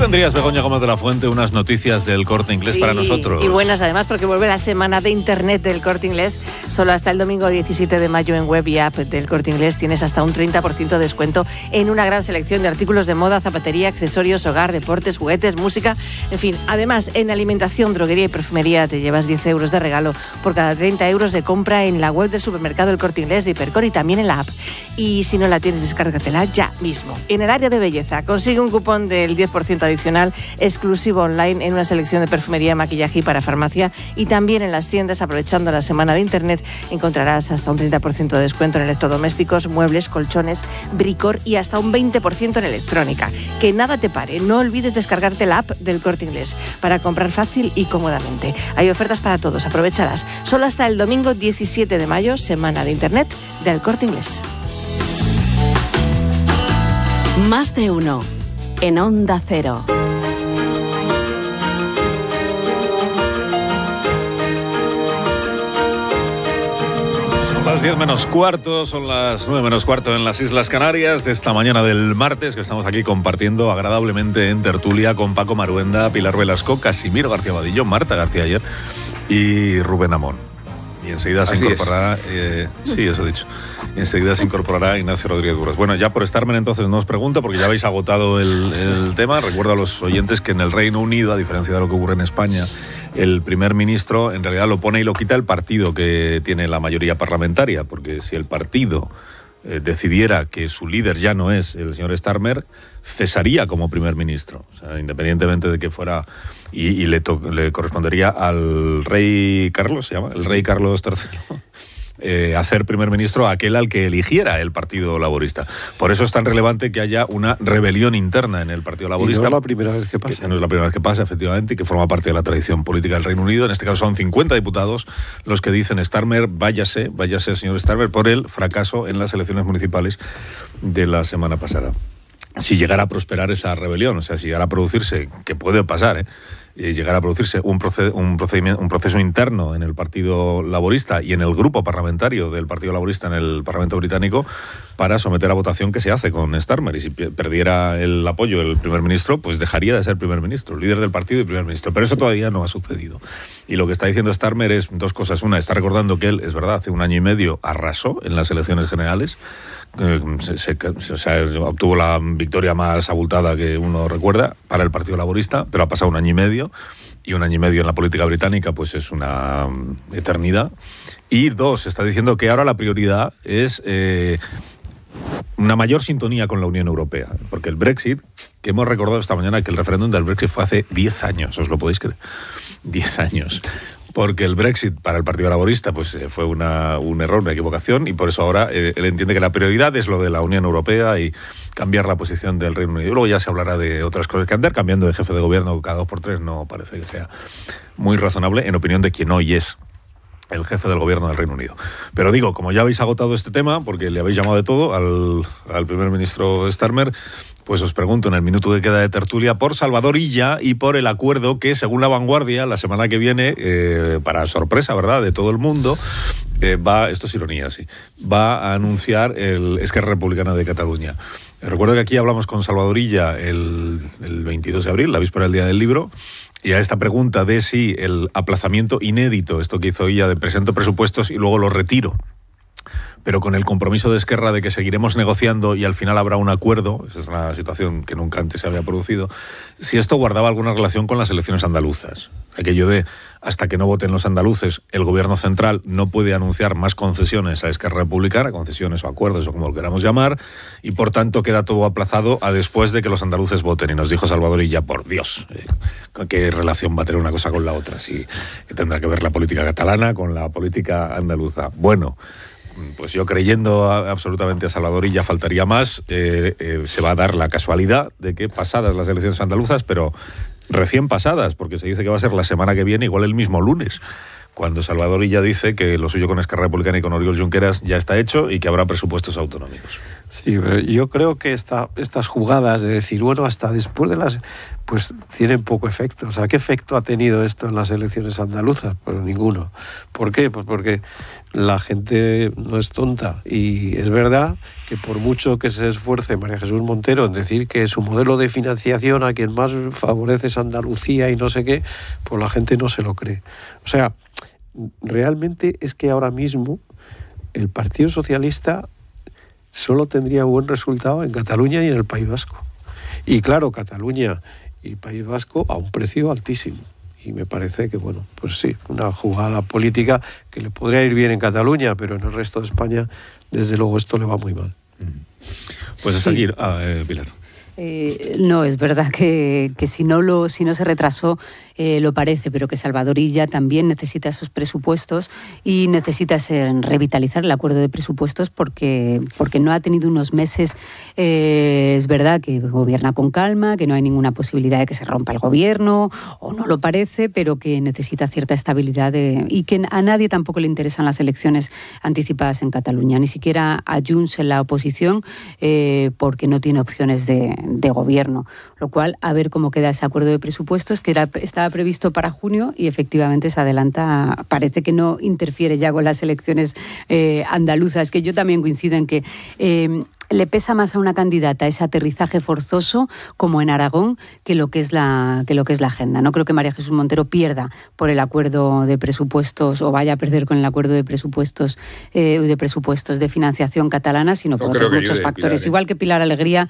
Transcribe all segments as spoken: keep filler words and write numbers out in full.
tendrías, Begoña Gómez de la Fuente, unas noticias del Corte Inglés sí, para nosotros. Y buenas además, porque vuelve la semana de Internet del Corte Inglés. Solo hasta el domingo diecisiete de mayo en web y app del Corte Inglés tienes hasta un treinta por ciento de descuento en una gran selección de artículos de moda, zapatería, accesorios, hogar, deportes, juguetes, música, en fin. Además, en alimentación, droguería y perfumería te llevas diez euros de regalo por cada treinta euros de compra en la web del supermercado El Corte Inglés de Hipercor y también en la app. Y si no la tienes, descárgatela ya mismo. En el área de belleza, consigue un cupón del diez por ciento adicional exclusivo online en una selección de perfumería, maquillaje y para farmacia, y también en las tiendas. Aprovechando la semana de Internet encontrarás hasta un treinta por ciento de descuento en electrodomésticos, muebles, colchones, bricor y hasta un veinte por ciento en electrónica. Que nada te pare, no olvides descargarte la app del Corte Inglés para comprar fácil y cómodamente. Hay ofertas para todos, aprovéchalas. Solo hasta el domingo diecisiete de mayo, semana de Internet del Corte Inglés. Más de uno en Onda Cero. Son las diez menos cuarto, son las nueve menos cuarto en las Islas Canarias de esta mañana del martes, que estamos aquí compartiendo agradablemente en tertulia con Paco Maruenda, Pilar Velasco, Casimiro García Vadillo, Marta García Ayer y Rubén Amón. Y enseguida se Así incorporará, eh, sí, eso he dicho, y enseguida se incorporará Ignacio Rodríguez Burgos. Bueno, ya por Starmer entonces no os pregunto, porque ya habéis agotado el, el tema. Recuerdo a los oyentes que en el Reino Unido, a diferencia de lo que ocurre en España, el primer ministro en realidad lo pone y lo quita el partido que tiene la mayoría parlamentaria, porque si el partido eh, decidiera que su líder ya no es el señor Starmer, cesaría como primer ministro, o sea, independientemente de que fuera... Y, y le, to, le correspondería al rey Carlos, se llama, el rey Carlos tercero, eh, hacer primer ministro a aquel al que eligiera el Partido Laborista. Por eso es tan relevante que haya una rebelión interna en el Partido Laborista. Y no es la primera vez que pasa. Que no es la primera vez que pasa, efectivamente, y que forma parte de la tradición política del Reino Unido. En este caso son cincuenta diputados los que dicen: Starmer, váyase, váyase, señor Starmer, por el fracaso en las elecciones municipales de la semana pasada. Si llegara a prosperar esa rebelión, o sea, si llegara a producirse, que puede pasar, ¿eh? Eh, llegar a producirse un, proced- un, procedimiento, un proceso interno en el Partido Laborista y en el grupo parlamentario del Partido Laborista en el Parlamento Británico para someter a votación qué se hace con Starmer. Y si perdiera el apoyo del primer ministro, pues dejaría de ser primer ministro, líder del partido y primer ministro. Pero eso todavía no ha sucedido. Y lo que está diciendo Starmer es dos cosas. Una, está recordando que él, es verdad, hace un año y medio arrasó en las elecciones generales. Se, se, o sea, obtuvo la victoria más abultada que uno recuerda para el Partido Laborista, pero ha pasado un año y medio, y un año y medio en la política británica pues es una eternidad. Y dos, está diciendo que ahora la prioridad es eh, una mayor sintonía con la Unión Europea, porque el Brexit, que hemos recordado esta mañana que el referéndum del Brexit fue hace diez años, ¿os lo podéis creer? diez años. Porque el Brexit para el Partido Laborista pues eh, fue una, un error, una equivocación, y por eso ahora eh, él entiende que la prioridad es lo de la Unión Europea y cambiar la posición del Reino Unido. Luego ya se hablará de otras cosas, que andar cambiando de jefe de gobierno cada dos por tres no parece que sea muy razonable, en opinión de quien hoy es el jefe del gobierno del Reino Unido. Pero digo, como ya habéis agotado este tema, porque le habéis llamado de todo al, al primer ministro Starmer, pues os pregunto en el minuto que queda de tertulia por Salvador Illa y por el acuerdo que, según La Vanguardia, la semana que viene, eh, para sorpresa, ¿verdad?, de todo el mundo, eh, va, esto es ironía, sí, va a anunciar el Esquerra Republicana de Cataluña. Eh, recuerdo que aquí hablamos con Salvador Illa el, el veintidós de abril, la víspera del Día del Libro, y a esta pregunta de si el aplazamiento inédito, esto que hizo Illa de presento presupuestos y luego lo retiro, pero con el compromiso de Esquerra de que seguiremos negociando y al final habrá un acuerdo, esa es una situación que nunca antes se había producido, si esto guardaba alguna relación con las elecciones andaluzas. Aquello de, hasta que no voten los andaluces, el gobierno central no puede anunciar más concesiones a Esquerra Republicana, concesiones o acuerdos o como lo queramos llamar, y por tanto queda todo aplazado a después de que los andaluces voten. Y nos dijo Salvador Illa, por Dios, eh, ¿qué relación va a tener una cosa con la otra? Si tendrá que ver la política catalana con la política andaluza. Bueno, pues yo creyendo a, absolutamente a Salvador Illa, faltaría más, eh, eh, se va a dar la casualidad de que pasadas las elecciones andaluzas, pero recién pasadas, porque se dice que va a ser la semana que viene, igual el mismo lunes, cuando Salvador Illa dice que lo suyo con Esquerra Republicana y con Oriol Junqueras ya está hecho y que habrá presupuestos autonómicos. Sí, pero yo creo que esta, estas jugadas de decir, bueno, hasta después de las... pues tienen poco efecto. O sea, ¿qué efecto ha tenido esto en las elecciones andaluzas? Pues ninguno. ¿Por qué? Pues porque la gente no es tonta. Y es verdad que por mucho que se esfuerce María Jesús Montero en decir que su modelo de financiación a quien más favorece es Andalucía y no sé qué, pues la gente no se lo cree. O sea, realmente es que ahora mismo el Partido Socialista solo tendría buen resultado en Cataluña y en el País Vasco. Y claro, Cataluña y País Vasco a un precio altísimo. Y me parece que, bueno, pues sí, una jugada política que le podría ir bien en Cataluña, pero en el resto de España, desde luego, esto le va muy mal. Pues es aquí, ah, eh, Pilar. Eh, no, es verdad que, que si no lo si no se retrasó, eh, lo parece, pero que Salvador Illa también necesita esos presupuestos y necesita ser, revitalizar el acuerdo de presupuestos porque, porque no ha tenido unos meses, eh, es verdad que gobierna con calma, que no hay ninguna posibilidad de que se rompa el gobierno, o no lo parece, pero que necesita cierta estabilidad de, y que a nadie tampoco le interesan las elecciones anticipadas en Cataluña, ni siquiera a Junts en la oposición, eh, porque no tiene opciones de de gobierno, lo cual a ver cómo queda ese acuerdo de presupuestos que era, estaba previsto para junio y efectivamente se adelanta, parece que no interfiere ya con las elecciones eh, andaluzas, que yo también coincido en que eh, le pesa más a una candidata ese aterrizaje forzoso como en Aragón que lo que es la que lo que es la agenda. No creo que María Jesús Montero pierda por el acuerdo de presupuestos o vaya a perder con el acuerdo de presupuestos eh, de presupuestos de financiación catalana, sino por no otros muchos ayude, factores. Pilar, ¿eh? Igual que Pilar Alegría.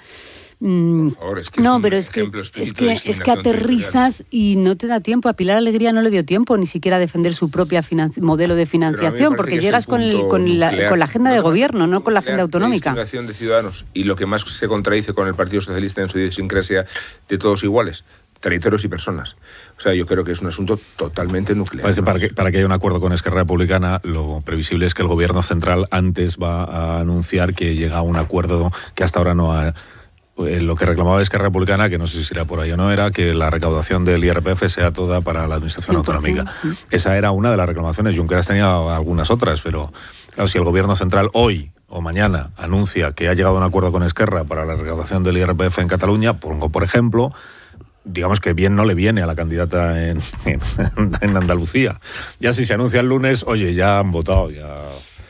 Por favor, es que no, es pero es que, es que, es que aterrizas y no te da tiempo. A Pilar Alegría no le dio tiempo ni siquiera a defender su propia financi- modelo de financiación, porque llegas con, el, con, la, con la agenda no, de gobierno, no con la agenda autonómica. La discriminación de ciudadanos y lo que más se contradice con el Partido Socialista en su idiosincrasia de todos iguales. Territorios y personas. O sea, yo creo que es un asunto totalmente nuclear. Es que para, que para que haya un acuerdo con Esquerra Republicana, lo previsible es que el gobierno central antes va a anunciar que llega a un acuerdo que hasta ahora no ha... Lo que reclamaba Esquerra Republicana, que no sé si era por ahí o no, era que la recaudación del I R P F sea toda para la administración autonómica. Esa era una de las reclamaciones. Junqueras tenía algunas otras, pero claro, si el gobierno central hoy o mañana anuncia que ha llegado a un acuerdo con Esquerra para la recaudación del I R P F en Cataluña, pongo por ejemplo, digamos que bien no le viene a la candidata en, en, en Andalucía. Ya si se anuncia el lunes, oye, ya han votado, ya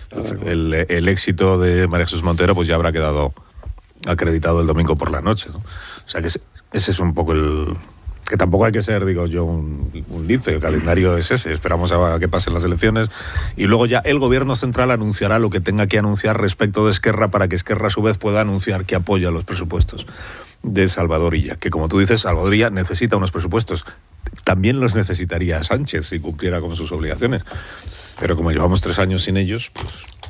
el, el éxito de María Jesús Montero pues ya habrá quedado acreditado el domingo por la noche, ¿no? O sea que ese, ese es un poco el... que tampoco hay que ser, digo yo, un, un lince, el calendario es ese, esperamos a que pasen las elecciones y luego ya el gobierno central anunciará lo que tenga que anunciar respecto de Esquerra para que Esquerra a su vez pueda anunciar que apoya los presupuestos de Salvador Illa, que como tú dices, Salvador Illa necesita unos presupuestos, también los necesitaría Sánchez si cumpliera con sus obligaciones, pero como llevamos tres años sin ellos, pues...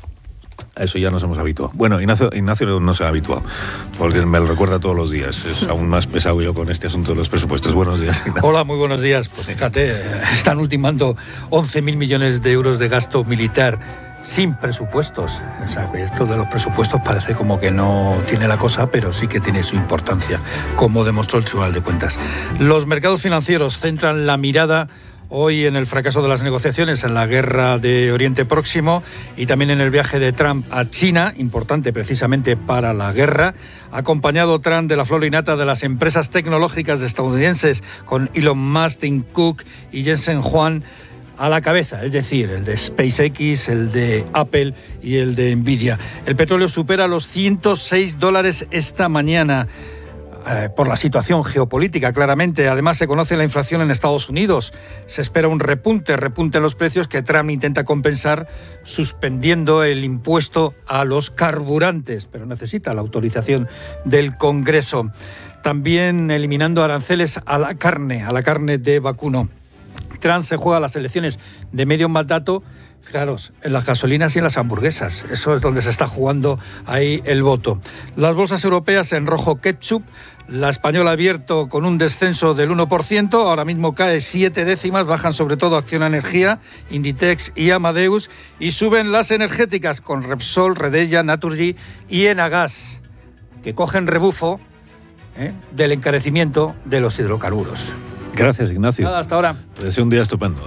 a eso ya nos hemos habituado. Bueno, Ignacio, Ignacio no se ha habituado, porque me lo recuerda todos los días. Es aún más pesado yo con este asunto de los presupuestos. Buenos días, Ignacio. Hola, muy buenos días. Pues fíjate, están ultimando once mil millones de euros de gasto militar sin presupuestos. O sea, esto de los presupuestos parece como que no tiene la cosa, pero sí que tiene su importancia, como demostró el Tribunal de Cuentas. Los mercados financieros centran la mirada hoy en el fracaso de las negociaciones, en la guerra de Oriente Próximo y también en el viaje de Trump a China, importante precisamente para la guerra, acompañado Trump de la flor y nata de las empresas tecnológicas estadounidenses con Elon Musk, Tim Cook y Jensen Huang a la cabeza, es decir, el de SpaceX, el de Apple y el de Nvidia. El petróleo supera los ciento seis dólares esta mañana. Eh, por la situación geopolítica, claramente. Además, se conoce la inflación en Estados Unidos. Se espera un repunte, repunte en los precios que Trump intenta compensar suspendiendo el impuesto a los carburantes, pero necesita la autorización del Congreso. También eliminando aranceles a la carne, a la carne de vacuno. Trump se juega las elecciones de medio mandato, fijaros, en las gasolinas y en las hamburguesas. Eso es donde se está jugando ahí el voto. Las bolsas europeas en rojo ketchup, la española abierto con un descenso del uno por ciento, ahora mismo cae siete décimas, bajan sobre todo Acciona Energía, Inditex y Amadeus, y suben las energéticas con Repsol, Redella, Naturgy y Enagas, que cogen rebufo ¿eh? del encarecimiento de los hidrocarburos. Gracias, Ignacio. Nada, hasta ahora. Te deseo un día estupendo, ¿eh?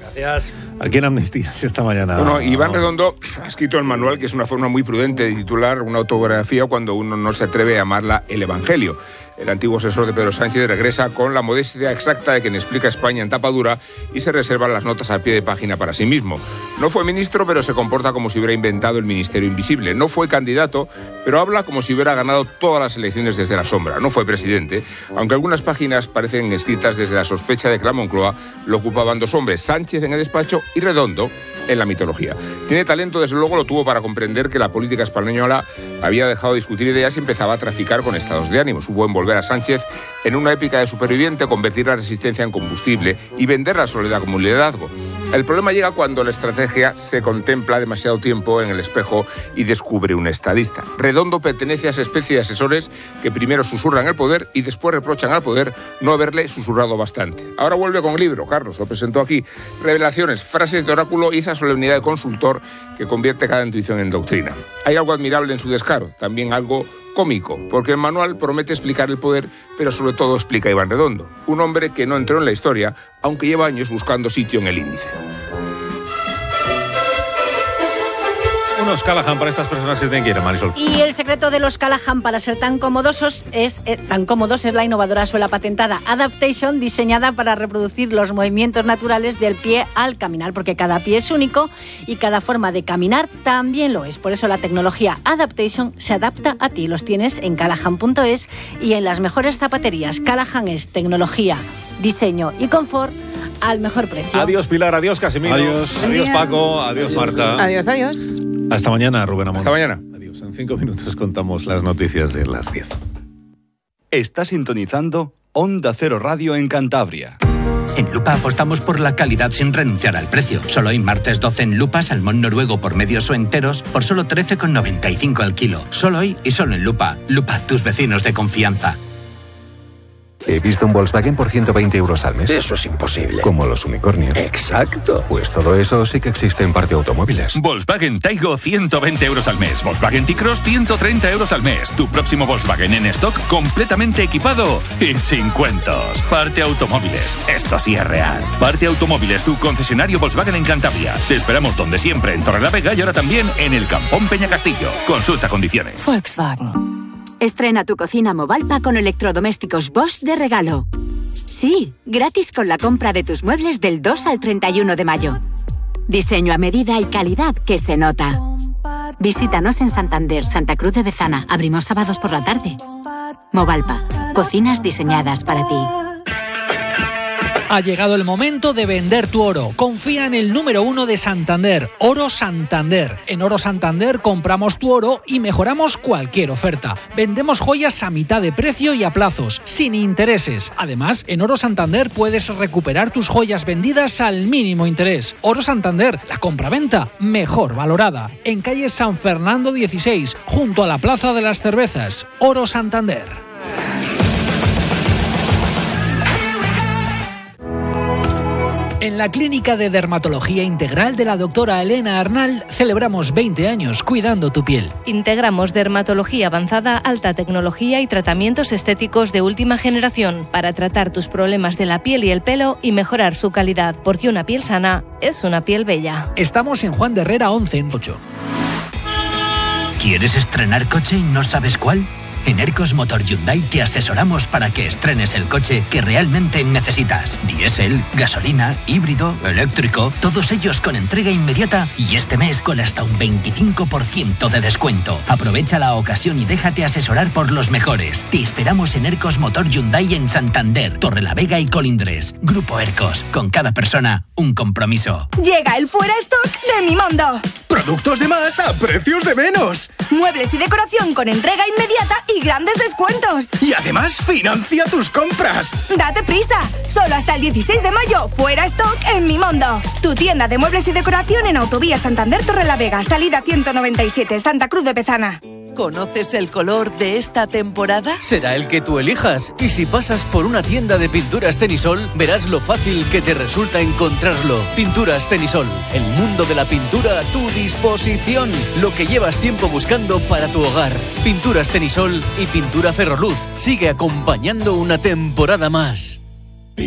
Gracias. Aquí en Amnistía, si esta mañana. Bueno, Iván Redondo ha escrito el manual, que es una forma muy prudente de titular una autobiografía cuando uno no se atreve a llamarla el Evangelio. El antiguo asesor de Pedro Sánchez regresa con la modestia exacta de quien explica España en tapa dura y se reserva las notas al pie de página para sí mismo. No fue ministro, pero se comporta como si hubiera inventado el Ministerio Invisible. No fue candidato, pero habla como si hubiera ganado todas las elecciones desde la sombra. No fue presidente, aunque algunas páginas parecen escritas desde la sospecha de que la Moncloa lo ocupaban dos hombres, Sánchez en el despacho y Redondo en la mitología. Tiene talento, desde luego lo tuvo para comprender que la política española había dejado de discutir ideas y empezaba a traficar con estados de ánimo. Supo envolver a Sánchez en una épica de superviviente, convertir la resistencia en combustible y vender la soledad como un liderazgo. El problema llega cuando la estrategia se contempla demasiado tiempo en el espejo y descubre un estadista. Redondo pertenece a esa especie de asesores que primero susurran el poder y después reprochan al poder no haberle susurrado bastante. Ahora vuelve con el libro, Carlos, lo presentó aquí. Revelaciones, frases de oráculo y esa solemnidad de consultor que convierte cada intuición en doctrina. Hay algo admirable en su descaro, también algo cómico, porque el manual promete explicar el poder, pero sobre todo explica a Iván Redondo, un hombre que no entró en la historia, aunque lleva años buscando sitio en el índice. Unos Callahan para estas personas que tienen que ir, Marisol. Y el secreto de los Callahan para ser tan cómodos es, eh, tan cómodos es la innovadora suela patentada Adaptation, diseñada para reproducir los movimientos naturales del pie al caminar, porque cada pie es único y cada forma de caminar también lo es. Por eso la tecnología Adaptation se adapta a ti. Los tienes en callahan punto es y en las mejores zapaterías. Callahan es tecnología, diseño y confort al mejor precio. Adiós, Pilar. Adiós, Casimiro. Adiós. Adiós, Paco. Adiós, Marta. Adiós, adiós. Hasta mañana, Rubén Amón. Hasta mañana. Adiós. En cinco minutos contamos las noticias de las diez. Está sintonizando Onda Cero Radio en Cantabria. En Lupa apostamos por la calidad sin renunciar al precio. Solo hoy martes doce en Lupa, salmón noruego por medios o enteros por solo trece con noventa y cinco al kilo. Solo hoy y solo en Lupa. Lupa, tus vecinos de confianza. He visto un Volkswagen por ciento veinte euros al mes. Eso es imposible. Como los unicornios. Exacto. Pues todo eso sí que existe en Parte Automóviles. Volkswagen Taigo, ciento veinte euros al mes. Volkswagen T-Cross, ciento treinta euros al mes. Tu próximo Volkswagen en stock, completamente equipado y sin cuentos. Parte Automóviles. Esto sí es real. Parte Automóviles, tu concesionario Volkswagen en Cantabria. Te esperamos donde siempre, en Torrelavega y ahora también en el Campón Peñacastillo. Consulta condiciones. Volkswagen. Estrena tu cocina Movalpa con electrodomésticos Bosch de regalo. Sí, gratis con la compra de tus muebles del dos al treinta y uno de mayo. Diseño a medida y calidad que se nota. Visítanos en Santander, Santa Cruz de Bezana. Abrimos sábados por la tarde. Movalpa, cocinas diseñadas para ti. Ha llegado el momento de vender tu oro. Confía en el número uno de Santander, Oro Santander. En Oro Santander compramos tu oro y mejoramos cualquier oferta. Vendemos joyas a mitad de precio y a plazos, sin intereses. Además, en Oro Santander puedes recuperar tus joyas vendidas al mínimo interés. Oro Santander, la compraventa mejor valorada. En calle San Fernando dieciséis, junto a la Plaza de las Cervezas. Oro Santander. En la Clínica de Dermatología Integral de la doctora Elena Arnal celebramos veinte años cuidando tu piel. Integramos dermatología avanzada, alta tecnología y tratamientos estéticos de última generación para tratar tus problemas de la piel y el pelo y mejorar su calidad, porque una piel sana es una piel bella. Estamos en Juan de Herrera once en ocho. ¿Quieres estrenar coche y no sabes cuál? En Ercos Motor Hyundai te asesoramos para que estrenes el coche que realmente necesitas. Diésel, gasolina, híbrido, eléctrico, todos ellos con entrega inmediata y este mes con hasta un veinticinco por ciento de descuento. Aprovecha la ocasión y déjate asesorar por los mejores. Te esperamos en Ercos Motor Hyundai en Santander, Torrelavega y Colindres. Grupo Ercos, con cada persona un compromiso. Llega el fuera stock de Mimondo. Productos de más a precios de menos. Muebles y decoración con entrega inmediata y grandes descuentos. Y además financia tus compras. Date prisa, solo hasta el dieciséis de mayo, fuera stock en Mimondo. Tu tienda de muebles y decoración en Autovía Santander Torrelavega, salida ciento noventa y siete, Santa Cruz de Bezana. ¿Conoces el color de esta temporada? Será el que tú elijas. Y si pasas por una tienda de pinturas Tenisol, verás lo fácil que te resulta encontrarlo. Pinturas Tenisol, el mundo de la pintura a tu disposición. Lo que llevas tiempo buscando para tu hogar. Pinturas Tenisol y Pintura Ferroluz. Sigue acompañando una temporada más.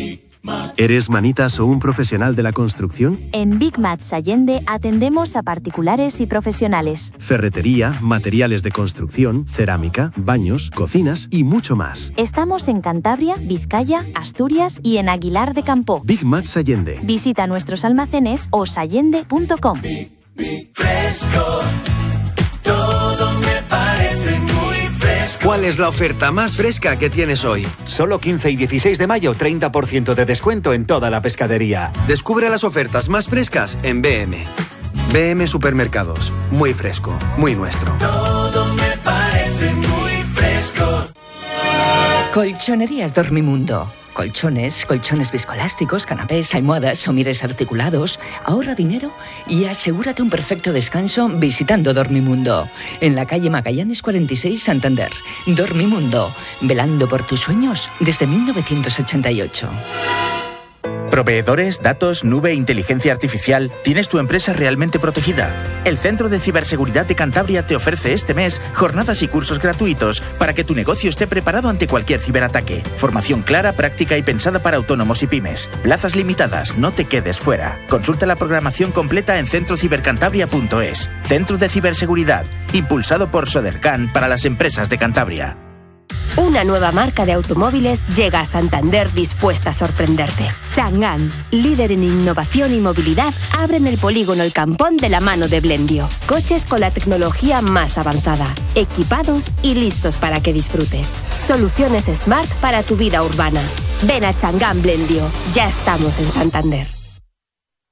¿Eres manitas o un profesional de la construcción? En Big Mats Allende atendemos a particulares y profesionales. Ferretería, materiales de construcción, cerámica, baños, cocinas y mucho más. Estamos en Cantabria, Vizcaya, Asturias y en Aguilar de Campoo. Big Mats Allende. Visita nuestros almacenes o sallende punto com. Fresco, todo me parece muy fresco. ¿Cuál es la oferta más fresca que tienes hoy? Solo quince y dieciséis de mayo, treinta por ciento de descuento en toda la pescadería. Descubre las ofertas más frescas en B M. B M Supermercados. Muy fresco, muy nuestro. Todo me parece muy fresco. Colchonerías Dormimundo. Colchones, colchones viscoelásticos, canapés, almohadas, somires articulados. Ahorra dinero y asegúrate un perfecto descanso visitando Dormimundo. En la calle Magallanes cuarenta y seis, Santander. Dormimundo, velando por tus sueños desde mil novecientos ochenta y ocho. Proveedores, datos, nube, inteligencia artificial. ¿Tienes tu empresa realmente protegida? El Centro de Ciberseguridad de Cantabria te ofrece este mes jornadas y cursos gratuitos para que tu negocio esté preparado ante cualquier ciberataque. Formación clara, práctica y pensada para autónomos y pymes. Plazas limitadas, no te quedes fuera. Consulta la programación completa en centro cibercantabria punto es. Centro de Ciberseguridad, impulsado por Sodercan para las empresas de Cantabria. Una nueva marca de automóviles llega a Santander dispuesta a sorprenderte. Chang'an, líder en innovación y movilidad, abre en el polígono El Campón de la mano de Blendio. Coches con la tecnología más avanzada, equipados y listos para que disfrutes. Soluciones smart para tu vida urbana. Ven a Chang'an Blendio. Ya estamos en Santander.